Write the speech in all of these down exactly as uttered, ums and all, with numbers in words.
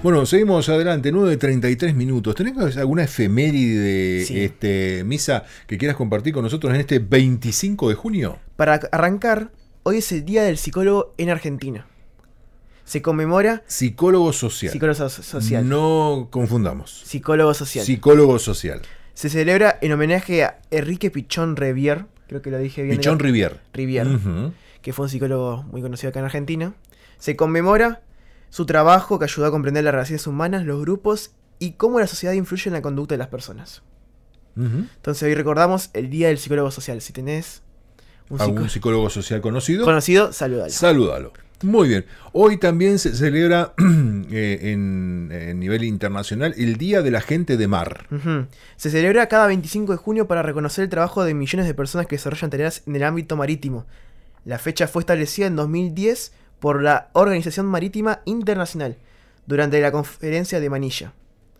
Bueno, seguimos adelante, nueve treinta y tres minutos. ¿Tenés alguna efeméride, Sí. este, Misa, que quieras compartir con nosotros en este veinticinco de junio? Para arrancar, hoy es el Día del Psicólogo en Argentina. Se conmemora... Psicólogo social. Psicólogo so- social. No confundamos. Psicólogo social. Psicólogo social. Se celebra en homenaje a Enrique Pichón Rivière, creo que lo dije bien. Pichón Rivière. Rivière, Uh-huh. que fue un psicólogo muy conocido acá en Argentina. Se conmemora su trabajo que ayudó a comprender las relaciones humanas, los grupos y cómo la sociedad influye en la conducta de las personas. Uh-huh. Entonces hoy recordamos el Día del Psicólogo Social. Si tenés un ¿Algún psico- psicólogo social conocido? conocido, salúdalo. Salúdalo. Muy bien. Hoy también se celebra eh, en, en nivel internacional el Día de la Gente de Mar. Ujú. Se celebra cada veinticinco de junio para reconocer el trabajo de millones de personas que desarrollan tareas en el ámbito marítimo. La fecha fue establecida en dos mil diez por la Organización Marítima Internacional durante la conferencia de Manila.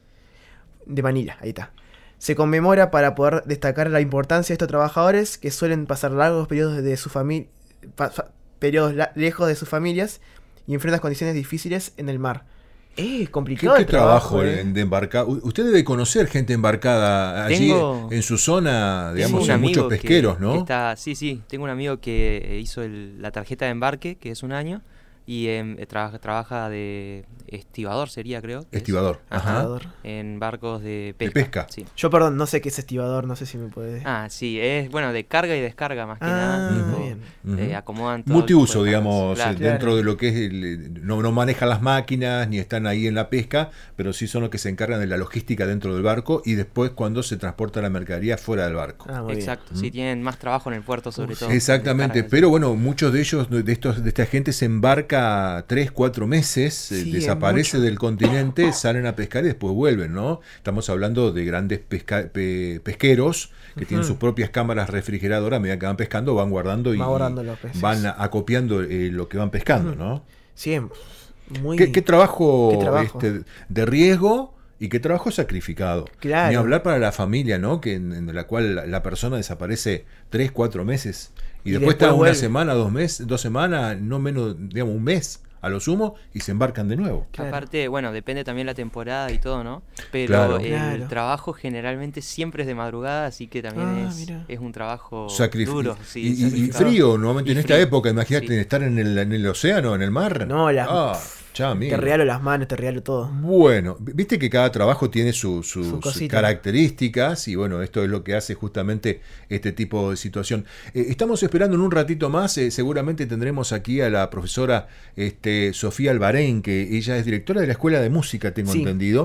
De Manila, ahí está. Se conmemora para poder destacar la importancia de estos trabajadores que suelen pasar largos periodos de su familia, periodos la- lejos de sus familias y enfrentan condiciones difíciles en el mar. Eh, ¿Qué, complicado qué el trabajo, trabajo, eh. de embarcar? Usted debe conocer gente embarcada allí Tengo- en su zona, digamos, Tengo un hay amigo muchos que- pesqueros, que ¿no? está, sí, sí, tengo un amigo que hizo el- la tarjeta de embarque, que es un año, y em, tra- trabaja de estibador, sería, creo. que es. Estibador. Ajá. Estibador. En barcos de pesca. pesca. Sí. Yo, perdón, no sé qué es estibador, no sé si me puede... Ah, sí, es, bueno, de carga y descarga más que Ah, nada. tipo, bien. eh, Ujú. acomodan todo el Multiuso, tipo de cargas. digamos, Claro. eh, dentro Claro. de lo que es, el, no, no manejan las máquinas ni están ahí en la pesca, pero sí son los que se encargan de la logística dentro del barco y después cuando se transporta la mercadería fuera del barco. Ah, muy bien. Exacto, sí, tienen más trabajo en el puerto sobre Uf, todo. Exactamente, Descargas, pero bueno, muchos de ellos, de estos, de esta gente se embarca tres, cuatro meses, eh, Sí, es desaparece mucho. del continente, salen a pescar y después vuelven, ¿no? Estamos hablando de grandes pesca- pe- pesqueros que tienen Ujú. sus propias cámaras refrigeradoras, a medida que van pescando, van guardando y Va guardando los peces. van a- acopiando eh, lo que van pescando, ¿no? Sí, muy... ¿Qué, qué trabajo, qué trabajo. Este, de riesgo y qué trabajo sacrificado? Claro. Ni hablar para la familia, ¿no? Que en, en la cual la, la persona desaparece tres, cuatro meses y, Y después después está una vuelve. semana, dos meses, dos semanas, no menos, digamos, un mes a lo sumo y se embarcan de nuevo. Claro. Aparte, bueno, depende también la temporada y todo, ¿no? Pero Claro. el Claro. trabajo generalmente siempre es de madrugada, así que también Ah, es, mira. es un trabajo Sacrifi- duro. Sí, y, y- y sacrificado. frío, normalmente Y en esta frío. época, imagínate Sí. estar en el, en el océano, en el mar. No, las- Ah, ya, amigo. Te regalo las manos, te regalo todo. Bueno, viste que cada trabajo tiene su- sus Su cosita. características y bueno, esto es lo que hace justamente este tipo de situación. Eh, estamos esperando en un ratito más, eh, seguramente tendremos aquí a la profesora este, Sofía Albarén, que ella es directora de la Escuela de Música, tengo Sí. entendido.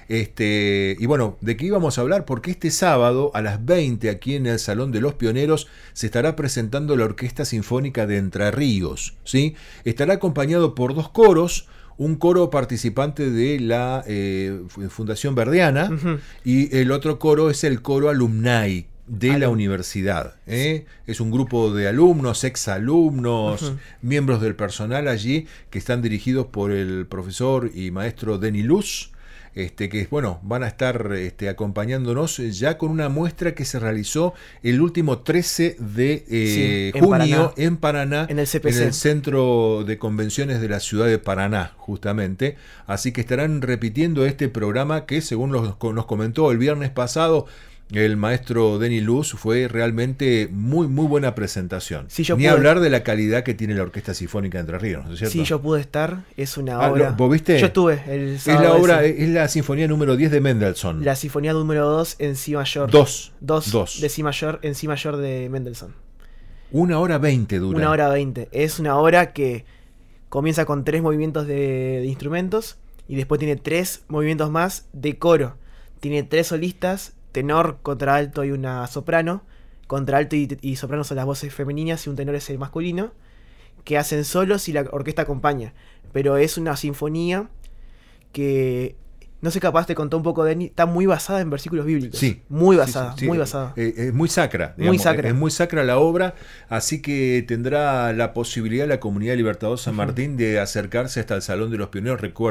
Este, y bueno, ¿de qué íbamos a hablar? Porque este sábado a las veinte aquí en el Salón de los Pioneros se estará presentando la Orquesta Sinfónica de Entre Ríos, ¿sí? Estará acompañado por dos coros, un coro participante de la eh, Fundación Verdeana Ujú. y el otro coro es el coro alumni de la Alum- universidad. ¿eh? Es un grupo de alumnos, exalumnos, Ujú. miembros del personal allí que están dirigidos por el profesor y maestro Denny Luz. Este, que bueno, van a estar este, acompañándonos ya con una muestra que se realizó el último trece de eh, Sí, en junio Paraná. en Paraná, En el C P C. en el Centro de Convenciones de la Ciudad de Paraná, justamente. Así que estarán repitiendo este programa que, según los- nos comentó el viernes pasado, el maestro Denny Luz, fue realmente muy, muy buena presentación. Sí, yo Ni pude- hablar de la calidad que tiene la Orquesta Sinfónica de Entre Ríos, ¿no es cierto? Sí, yo pude estar, es una Ah, obra... ¿lo- vos viste? Yo estuve el Es sábado la obra, ese. es la sinfonía número diez de Mendelssohn. La sinfonía número dos en Si mayor. Dos. Dos, Dos. de Si mayor, en Si mayor de Mendelssohn. Una hora veinte dura. Una hora veinte. Es una obra que comienza con tres movimientos de, de instrumentos y después tiene tres movimientos más de coro. Tiene tres solistas, tenor, contralto y una soprano. Contralto y, y soprano son las voces femeninas y un tenor es el masculino, que hacen solos y la orquesta acompaña. Pero es una sinfonía que, no sé, capaz te contó un poco de está muy basada en versículos bíblicos. Sí. Muy Sí, basada, sí, sí. muy basada. Eh, Es muy sacra. Muy digamos, sacra. Es muy sacra la obra, así que tendrá la posibilidad la comunidad de Libertador San Martín de acercarse hasta el Salón de los Pioneros. Recuerden